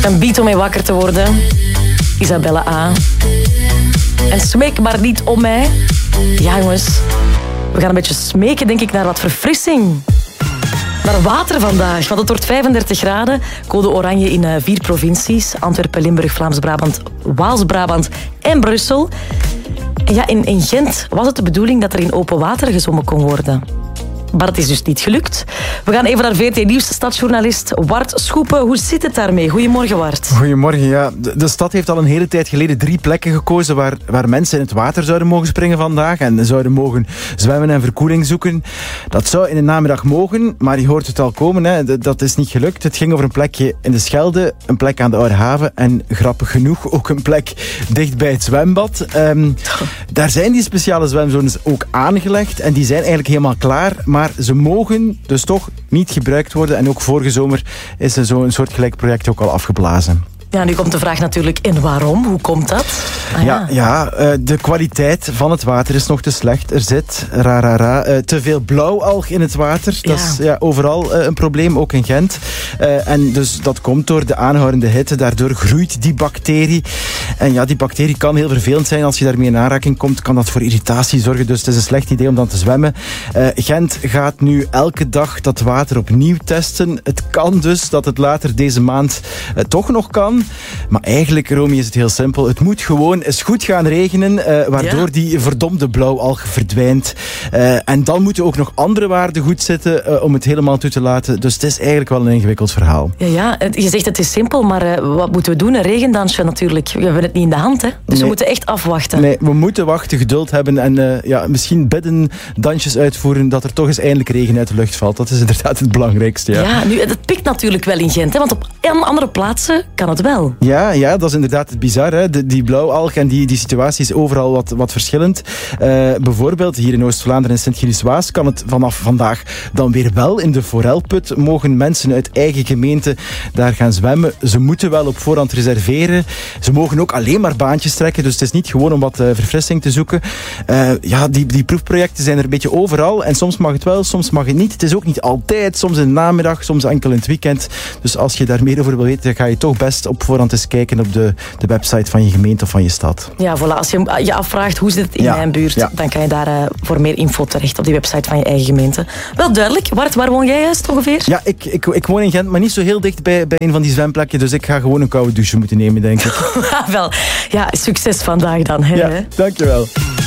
Een beat om mee wakker te worden. Isabelle A. En smeek maar niet om mij. Ja, jongens. We gaan een beetje smeken, denk ik, naar wat verfrissing. Naar water vandaag, want het wordt 35 graden. Code oranje in 4 provincies. Antwerpen, Limburg, Vlaams-Brabant, Waals-Brabant en Brussel. En ja, in Gent was het de bedoeling dat er in open water gezwommen kon worden. Maar het is dus niet gelukt. We gaan even naar VRT Nieuws, stadsjournalist Wart Schoepen. Hoe zit het daarmee? Goedemorgen, Wart. Goedemorgen, ja. De stad heeft al een hele tijd geleden 3 plekken gekozen waar mensen in het water zouden mogen springen vandaag en zouden mogen zwemmen en verkoeling zoeken. Dat zou in de namiddag mogen, maar je hoort het al komen, hè. Dat is niet gelukt. Het ging over een plekje in de Schelde, een plek aan de Oude Haven en grappig genoeg ook een plek dicht bij het zwembad. Daar zijn die speciale zwemzones ook aangelegd en die zijn eigenlijk helemaal klaar, maar ze mogen dus toch niet gebruikt worden. En ook vorige zomer is er zo'n soortgelijk project ook al afgeblazen. Ja, nu komt de vraag natuurlijk, en waarom? Hoe komt dat? De kwaliteit van het water is nog te slecht. Er zit, te veel blauwalg in het water. Dat is overal een probleem, ook in Gent. En dus dat komt door de aanhoudende hitte. Daardoor groeit die bacterie. En ja, die bacterie kan heel vervelend zijn. Als je daarmee in aanraking komt, kan dat voor irritatie zorgen. Dus het is een slecht idee om dan te zwemmen. Gent gaat nu elke dag dat water opnieuw testen. Het kan dus dat het later deze maand toch nog kan. Maar eigenlijk, Romy, is het heel simpel. Het moet gewoon eens goed gaan regenen, waardoor die verdomde blauwalg verdwijnt. En dan moeten ook nog andere waarden goed zitten om het helemaal toe te laten. Dus het is eigenlijk wel een ingewikkeld verhaal. Ja, je zegt het is simpel, maar wat moeten we doen? Een regendansje natuurlijk. We hebben het niet in de hand, hè? Dus we moeten echt afwachten. Nee, we moeten wachten, geduld hebben en misschien bidden, dansjes uitvoeren, dat er toch eens eindelijk regen uit de lucht valt. Dat is inderdaad het belangrijkste. Ja, nu, het pikt natuurlijk wel in Gent, hè? Want op andere plaatsen kan het wel. Ja, dat is inderdaad het bizar. Hè? Die blauwalg en die situatie is overal wat verschillend. Bijvoorbeeld hier in Oost-Vlaanderen en Sint-Gilles-Waas kan het vanaf vandaag dan weer wel in de Forelput. Mogen mensen uit eigen gemeente daar gaan zwemmen. Ze moeten wel op voorhand reserveren. Ze mogen ook alleen maar baantjes trekken. Dus het is niet gewoon om wat verfrissing te zoeken. Die proefprojecten zijn er een beetje overal. En soms mag het wel, soms mag het niet. Het is ook niet altijd. Soms in de namiddag, soms enkel in het weekend. Dus als je daar meer over wil weten, dan ga je toch best op voorhand eens kijken op de website van je gemeente of van je stad. Ja, voilà. Als je je afvraagt hoe zit het in mijn buurt, dan kan je daar voor meer info terecht op die website van je eigen gemeente. Wel duidelijk. Wart, waar woon jij juist ongeveer? Ja, ik woon in Gent, maar niet zo heel dicht bij een van die zwemplekken, dus ik ga gewoon een koude douche moeten nemen, denk ik. Wel, ja, succes vandaag dan. Hè? Ja, dankjewel.